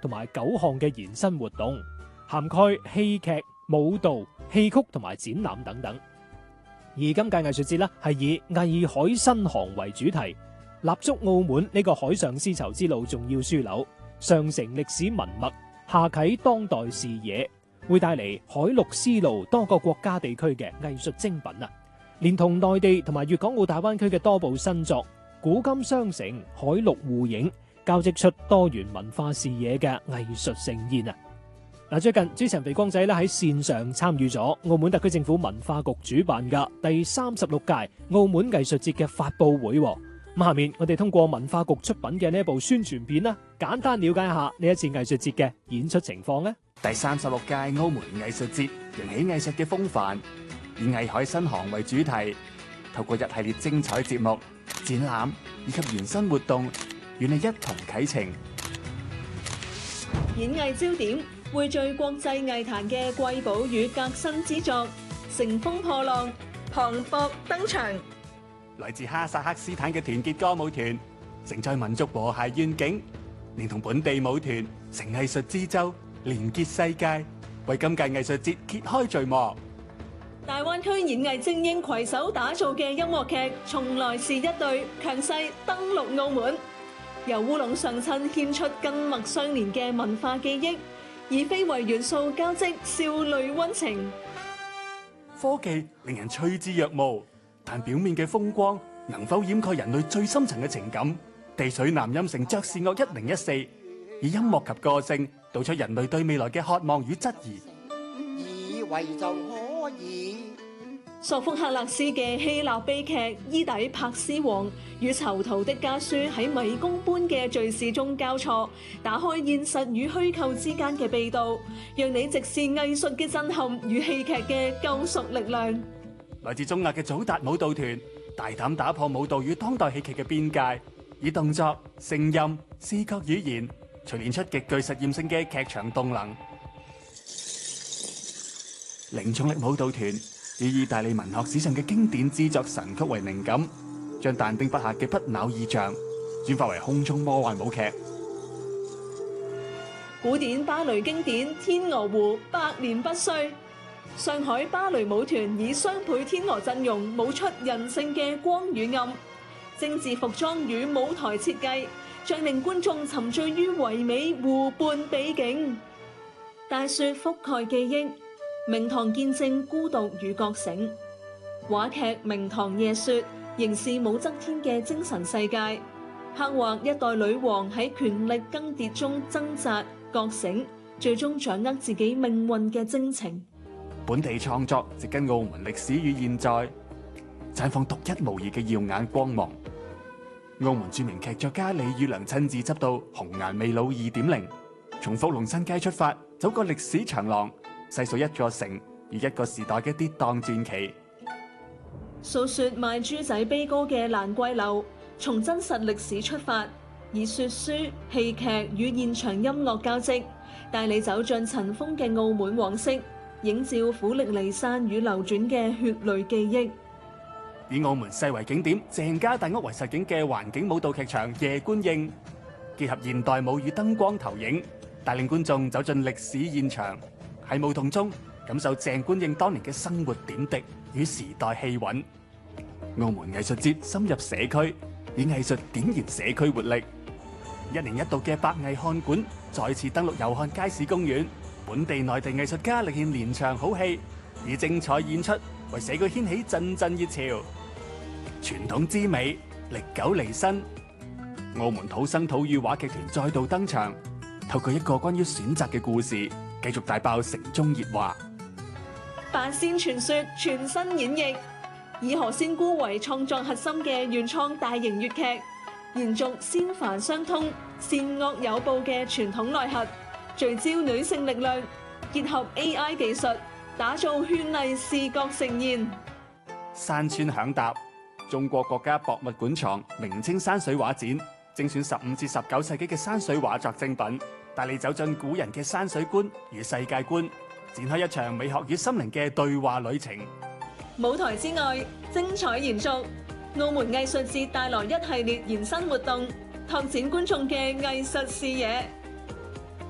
同埋9項嘅延伸活動，涵蓋戲劇、舞蹈、戲曲同埋展覽等等。而今屆藝術節呢係以藝海新航為主題，立足澳門呢個海上絲綢之路重要樞紐，上承歷史文脈，下啟當代視野，會帶嚟海陸絲路多個國家地區嘅藝術精品啊！連同內地同埋粵港澳大灣區嘅多部新作，古今相承，海陸互映，交織出多元文化視野嘅藝術盛宴啊！嗱，最近主持人肥光仔咧喺線上參與咗澳門特區政府文化局主辦嘅第36屆澳門藝術節嘅發佈會。咁下面我哋通過文化局出品嘅呢一部宣傳片啦，簡單了解一下呢一次藝術節嘅演出情況咧。 第36屆澳門藝術節迎起藝術嘅風範，以藝海新航為主題，透過一系列精彩節目、展覽以及延伸活動，與你一同啟程。 演藝焦點匯聚國際藝壇嘅瑰寶與革新之作，乘風破浪，磅礴登場。 來自哈薩克斯坦嘅團結歌舞團，承載民族和諧願景，連同本地舞團成藝術之舟，連結世界，為今屆藝術節揭開序幕。 大灣區演藝精英攜手打造嘅音樂劇《從來是一對》強勢登陸澳門，由烏龍上襯獻出筋脈相連嘅文化記憶，以非遺元素交織少女溫情。 科技令人趨之若鶩，但表面嘅風光能否掩蓋人類最深層嘅情感？地水南音城爵士樂1014，以音樂及個性道出人類對未來嘅渴望與質疑。 以為就可以。 索福克勒斯嘅希臘悲劇《伊底帕斯王》與囚徒的家書喺迷宮般嘅敘事中交錯，打開現實與虛構之間嘅秘道，讓你直視藝術嘅震撼與戲劇嘅救贖力量。 來自中亞嘅祖達舞蹈團，大膽打破舞蹈與當代戲劇嘅邊界，以動作、聲音、視覺語言，錘煉出極具實驗性嘅劇場動能。零重力舞蹈團以意大利文學史上嘅經典之作《神曲》為靈感，將但丁筆下嘅不朽意象轉化為空中魔幻舞劇。 古典芭蕾經典《天鵝湖》百年不衰，上海芭蕾舞團以雙倍天鵝陣容舞出人性嘅光與暗，精緻服裝與舞台設計將令觀眾沉醉於唯美湖畔比景。大雪覆蓋記憶，明堂見證孤獨與覺醒。話劇《明堂夜雪》凝視武則天嘅精神世界，刻畫一代女王喺權力更迭中掙扎覺醒，最終掌握自己命運嘅征程。 本地創作植根澳門歷史與現在，綻放獨一無二嘅耀眼光芒。澳門著名劇作家李宇良親自執導《紅顏未老2.0》，從福隆新街出發，走過歷史長廊，細數一座城與一個時代嘅跌宕傳奇。 訴說賣豬仔悲歌嘅蘭桂樓，從真實歷史出發，以說書、戲劇與現場音樂交織，帶你走進塵封嘅澳門往昔，映照苦歷離散與流轉嘅血淚記憶。 以澳門世遺景點鄭家大屋為實景嘅環境舞蹈劇場夜觀映，結合現代舞與燈光投影，帶領觀眾走進歷史現場，喺舞動中感受鄭觀應當年嘅生活點滴與時代氣韻。澳門藝術節深入社區，以藝術點燃社區活力。一年一度嘅百藝漢館再次登陸祐漢街市公園，本地內地藝術家力獻連場好戲，以精彩演出為社區掀起陣陣熱潮。傳統之美歷久彌新，澳門土生土語話劇團再度登場，透過一個關於選擇嘅故事，繼續大爆城中熱話。 八仙傳說全新演繹，以何仙姑為創作核心嘅原創大型粵劇，延續仙凡相通、善惡有報嘅傳統內核，聚焦女性力量，結合 AI 技術，打造絢麗視覺盛宴。 山川響答，中國國家博物館藏明清山水畫展，精選15至19世紀嘅山水畫作精品，帶你走進古人嘅山水觀與世界觀，展開一場美學與心靈嘅對話旅程。 舞台之外，精彩延續，澳門藝術節帶來一系列延伸活動，拓展觀眾嘅藝術視野。